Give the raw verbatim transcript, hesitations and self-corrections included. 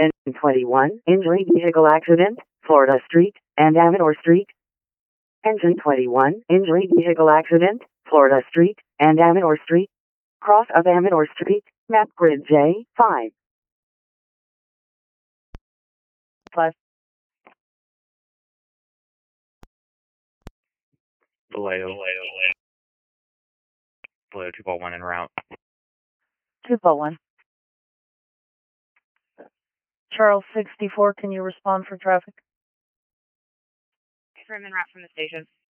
Engine twenty-one, injury vehicle accident, Florida Street and Amador Street. Engine twenty-one, injury vehicle accident, Florida Street and Amador Street. Cross of Amador Street, map grid J five. Plus. Vallejo, Vallejo two four one en route. two four one. Charles sixty-four, can you respond for traffic? I'm en route from the station.